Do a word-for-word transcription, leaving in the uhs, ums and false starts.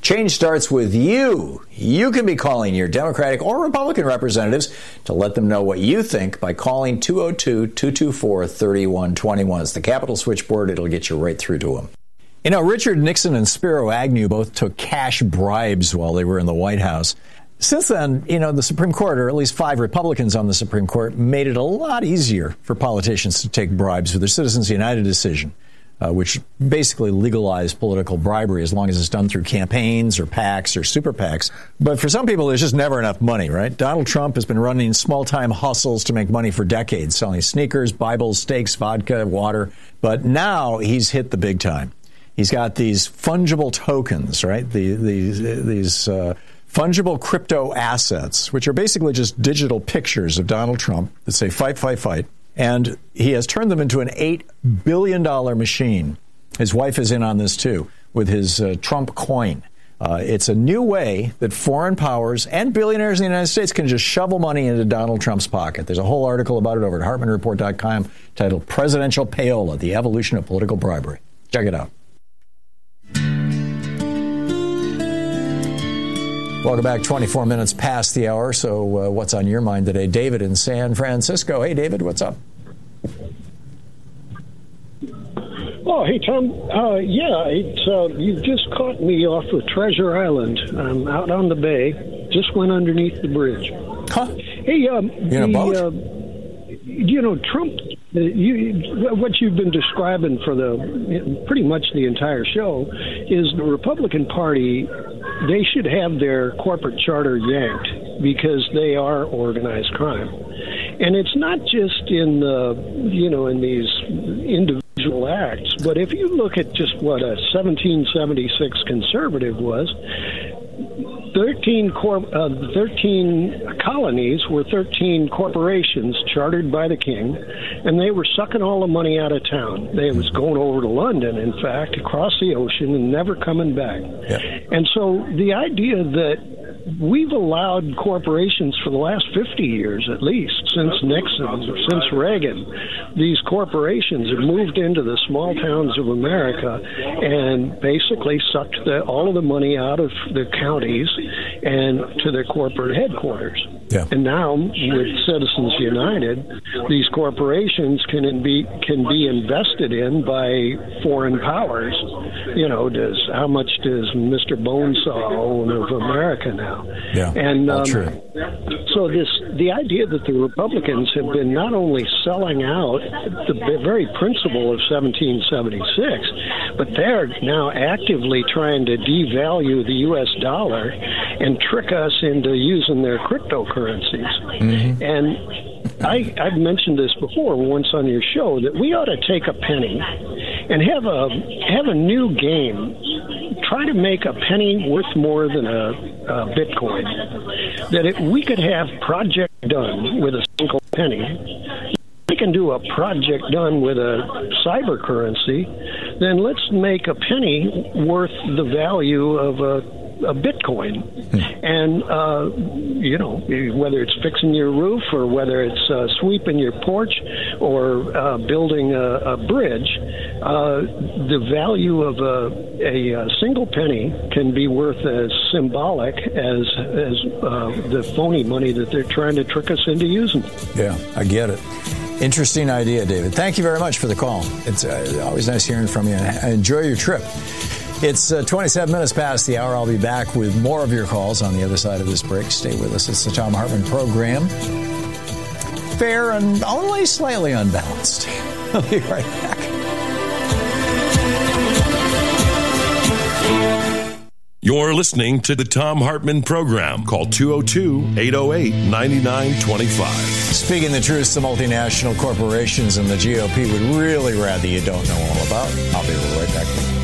Change starts with you. You can be calling your Democratic or Republican representatives to let them know what you think by calling two oh two, two two four, three one two one. It's the Capitol switchboard. It'll get you right through to them. You know, Richard Nixon and Spiro Agnew both took cash bribes while they were in the White House. Since then, you know, the Supreme Court, or at least five Republicans on the Supreme Court, made it a lot easier for politicians to take bribes with their Citizens United decision, uh, which basically legalized political bribery as long as it's done through campaigns or PACs or super PACs. But for some people, there's just never enough money, right? Donald Trump has been running small-time hustles to make money for decades, selling sneakers, Bibles, steaks, vodka, water. But now he's hit the big time. He's got these fungible tokens, right? The, the, these uh, fungible crypto assets, which are basically just digital pictures of Donald Trump that say fight, fight, fight. And he has turned them into an eight billion dollars machine. His wife is in on this, too, with his uh, Trump coin. Uh, it's a new way that foreign powers and billionaires in the United States can just shovel money into Donald Trump's pocket. There's a whole article about it over at Hartman Report dot com titled Presidential Payola, the Evolution of Political Bribery. Check it out. Welcome back. twenty-four minutes past the hour. So uh, what's on your mind today? David in San Francisco. Hey, David, what's up? Oh, hey, Tom. Uh, yeah, it's, uh, you just caught me off of Treasure Island. I'm out on the bay. Just went underneath the bridge. Huh? Hey, um, you in a the, boat? Uh, you know, Trump, uh, you, what you've been describing for the pretty much the entire show is the Republican Party. They should have their corporate charter yanked because they are organized crime. And it's not just in the, you know, in these individual acts, but if you look at just what a seventeen seventy-six conservative was, thirteen, cor- uh, thirteen colonies were thirteen corporations chartered by the king, and they were sucking all the money out of town. They was going over to London, in fact, across the ocean, and never coming back. Yeah. And so the idea that we've allowed corporations for the last fifty years, at least, since Nixon, since Reagan, these corporations have moved into the small towns of America and basically sucked the, all of the money out of the counties and to their corporate headquarters. Yeah. And now, with Citizens United, these corporations can be can be invested in by foreign powers. You know, does how much does Mister Bonesaw own of America now? Yeah, and all um, true. So this the idea that the Republicans have been not only selling out the very principle of seventeen seventy-six, but they're now actively trying to devalue the U S dollar and trick us into using their cryptocurrencies. Mm-hmm. And I, I've mentioned this before once on your show that we ought to take a penny and have a have a new game. Try to make a penny worth more than a, a Bitcoin. That it, we could have project done with a single penny. We can do a project done with a cyber currency. Then let's make a penny worth the value of a a Bitcoin. Hmm. And, uh, you know, whether it's fixing your roof or whether it's uh, sweeping your porch or uh, building a, a bridge, uh, the value of a, a, a single penny can be worth as symbolic as, as uh, the phony money that they're trying to trick us into using. Yeah, I get it. Interesting idea, David. Thank you very much for the call. It's uh, always nice hearing from you. Enjoy your trip. It's uh, twenty-seven minutes past the hour. I'll be back with more of your calls on the other side of this break. Stay with us. It's the Thom Hartmann Program. Fair and only slightly unbalanced. I'll be right back. You're listening to the Thom Hartmann Program. Call two oh two, eight oh eight, nine nine two five. Speaking the truth, the multinational corporations and the G O P would really rather you don't know all about. I'll be right back.